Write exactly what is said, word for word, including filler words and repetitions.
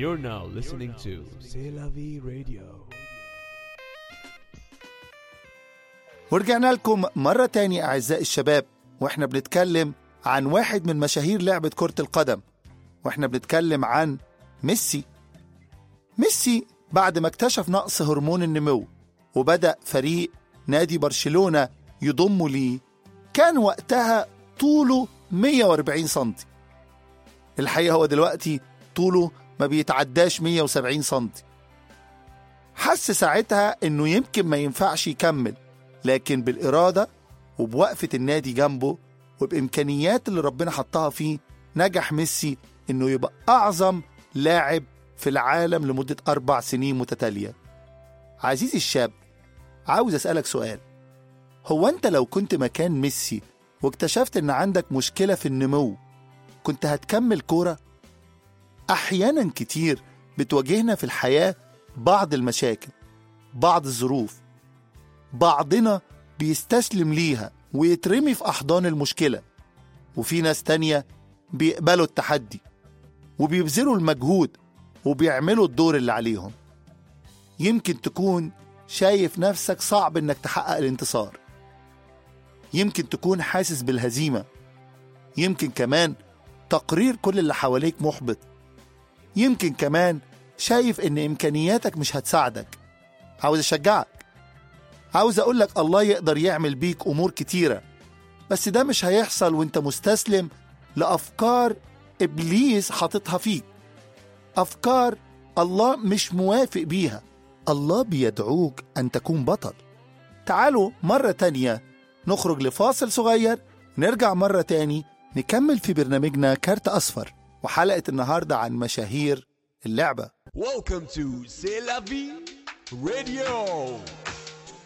You're now listening to C'est la vie radio. ورجعنا لكم مرة تانية أعزائي الشباب، وإحنا بنتكلم عن واحد من مشاهير لعبة كرة القدم، وإحنا بنتكلم عن ميسي. ميسي بعد ما اكتشف نقص هرمون النمو وبدأ فريق نادي برشلونة يضم ليه، كان وقتها طوله مية وأربعين سنتي. الحقيقة هو دلوقتي طوله ما بيتعداش مية وسبعين سنتي. حس ساعتها إنه يمكن ما ينفعش يكمل، لكن بالإرادة وبوقفة النادي جنبه وبإمكانيات اللي ربنا حطها فيه، نجح ميسي إنه يبقى أعظم لاعب في العالم لمدة أربع سنين متتالية. عزيزي الشاب، عاوز أسألك سؤال، هو أنت لو كنت مكان ميسي واكتشفت إن عندك مشكلة في النمو، كنت هتكمل كورة؟ أحيانا كتير بتواجهنا في الحياة بعض المشاكل، بعض الظروف، بعضنا بيستسلم ليها ويترمي في أحضان المشكلة، وفي ناس تانية بيقبلوا التحدي وبيبذلوا المجهود وبيعملوا الدور اللي عليهم. يمكن تكون شايف نفسك صعب إنك تحقق الانتصار، يمكن تكون حاسس بالهزيمة، يمكن كمان تقرير كل اللي حواليك محبط، يمكن كمان شايف إن إمكانياتك مش هتساعدك. عاوز أشجعك، عاوز أقولك الله يقدر يعمل بيك أمور كتيرة، بس ده مش هيحصل وانت مستسلم لأفكار إبليس حاططها فيك، أفكار الله مش موافق بيها. الله بيدعوك أن تكون بطل. تعالوا مرة تانية نخرج لفاصل صغير، نرجع مرة تاني نكمل في برنامجنا كارت أصفر، وحلقة النهاردة عن مشاهير اللعبة. Welcome to C'est la vie radio.